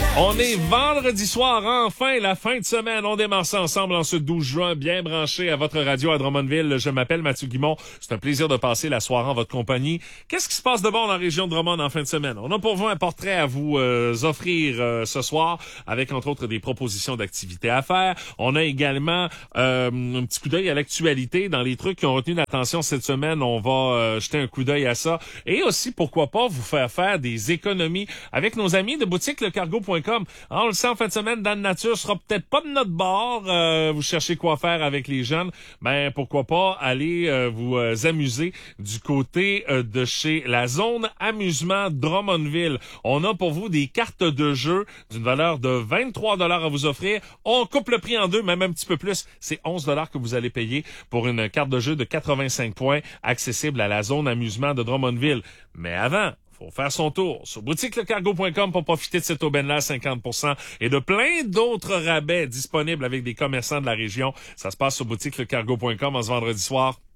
On est vendredi soir, enfin, la fin de semaine. On démarre ça ensemble en ce 12 juin, bien branché à votre radio à Drummondville. Je m'appelle Mathieu Guimont. C'est un plaisir de passer la soirée en votre compagnie. Qu'est-ce qui se passe de bon dans la région de Drummond en fin de semaine? On a pour vous un portrait à vous offrir ce soir, avec entre autres des propositions d'activités à faire. On a également un petit coup d'œil à l'actualité dans les trucs qui ont retenu l'attention cette semaine. On va jeter un coup d'œil à ça. Et aussi, pourquoi pas, vous faire des économies avec nos amis de boutique lecargo.com. On le sait, en fin de semaine, Dan Nature sera peut-être pas de notre bord. Vous cherchez quoi faire avec les jeunes. Ben, pourquoi pas aller vous amuser du côté de chez la zone amusement Drummondville. On a pour vous des cartes de jeu d'une valeur de 23 $ à vous offrir. On coupe le prix en deux, même un petit peu plus. C'est 11 $ que vous allez payer pour une carte de jeu de 85 points accessible à la zone amusement de Drummondville. Mais avant, faut faire son tour sur boutiquelecargo.com pour profiter de cette aubaine-là à 50% et de plein d'autres rabais disponibles avec des commerçants de la région. Ça se passe sur boutiquelecargo.com en ce vendredi soir.